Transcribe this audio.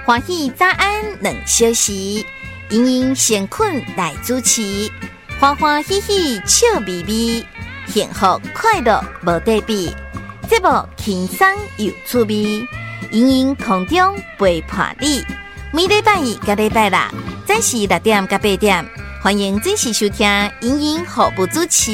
欢喜早安两小时，盈盈闲困来主持，欢欢喜喜笑眯眯，幸福快乐无对比。节目轻松有趣味，盈盈空中陪伴你。每礼拜二甲礼拜六，早时6点甲8点，欢迎准时收听盈盈服务主持。